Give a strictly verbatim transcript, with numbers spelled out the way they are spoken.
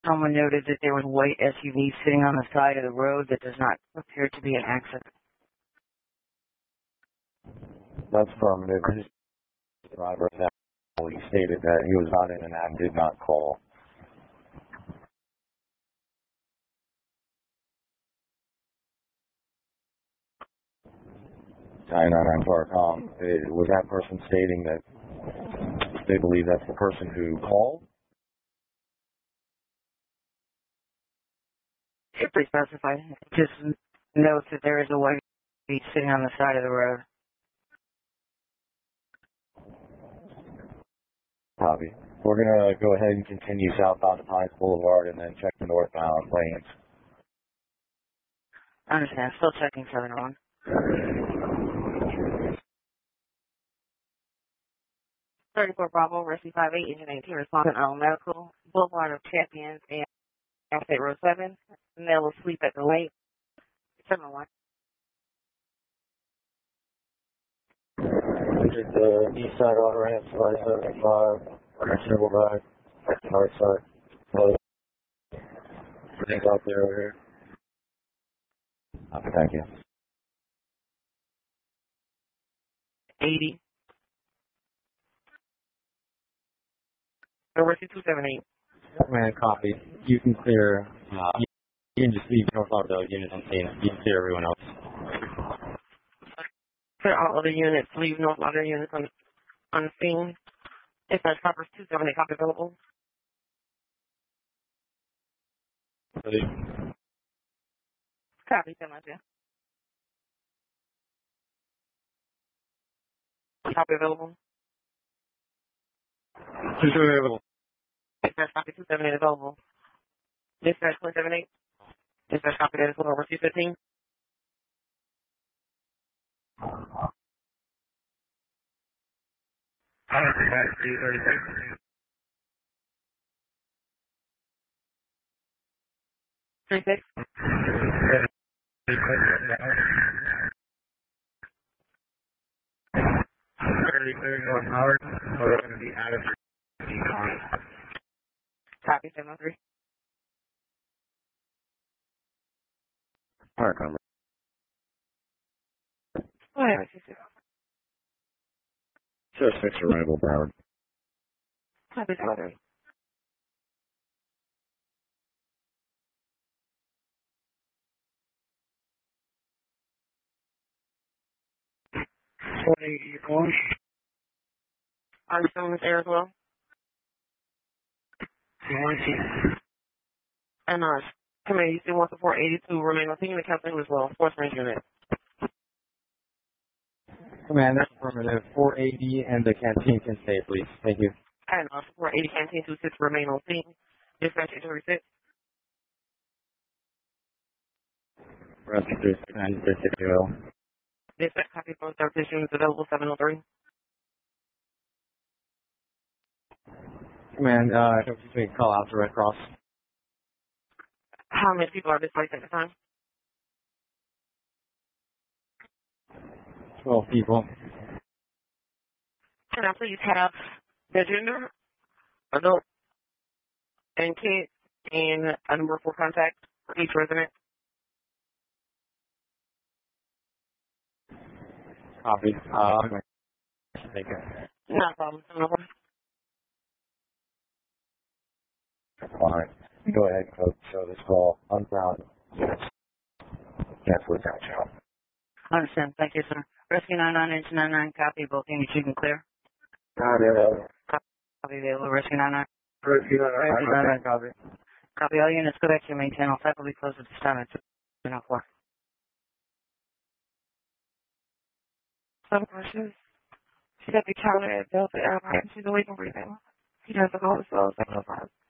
Someone noted that there was a white S U V sitting on the side of the road that does not appear to be an accident. That's affirmative. His driver he stated that he was not in an act, did not call. nine nine nine Farcom, was that person stating that they believe that's the person who called? If they specify, just notes that there is a white S U V sitting on the side of the road. Copy. We're going to go ahead and continue southbound to Pines Boulevard and then check the northbound lanes. I understand. Still checking seven one. thirty-four Bravo, Rescue five eight, Engine eighteen, responding to Medical, Boulevard of Champions, and State Road seven. Male asleep at the lake. seven one. The east side auto ramp, five seventy-five, single drive, north side. Hello. Everything's out there over here. Okay, thank you. eighty. Rescue two seven eight. Man, copy. You can clear, uh, you can just leave North Lauderdale units on scene. You can clear everyone else. Clear all other units, leave North Lauderdale units on, on the scene. If that's Coppers two seven eight, copy available. Ready? Copy, send that to you. Copy available. two seven eight available. Dispatch copy two seven eight available. Dispatch one seven eight. Dispatch copy that is over two fifteen. three thirty-six. three six. Fairly clearing North Howard, so they're going to be out of the Copy seven three. Alright, Congress. Go ahead, six. Just six arrival, Broward. Copy seven three. twenty, you calling? I'm still in this air as well. And, uh, Committee C one four eighty-two remain on scene. The captain as well. Force range unit. Command, that's affirmative. four eighty and the canteen can stay, please. Thank you. And, uh, four eighty canteen two six remain on scene. Dispatch eight thirty-six. Rescue three six nine, three six zero. Dispatch copy from third units available seven oh three. Command, uh, I don't think we can call out to Red Cross. How many people are displaced at the time? twelve people. Can I please have the gender, adult, and kid, and a number for contact for each resident? Copy. Uh, I'm going to take it. No problem. No problem. Fine. Go ahead, Coach. Show this call. Unbound. That's what's out, Joe. I understand. Thank you, sir. Rescue nine nine, Engine nine nine, copy. Both units you can clear. Copy, available. Copy available. Rescue nine nine. Rescue nine nine, copy. Copy. All units go back to maintain. All type will be closed at this time. It's two oh four. Some questions. She got the counter at Delta Airlines. She's away from breathing. He has a call as well as seven oh five.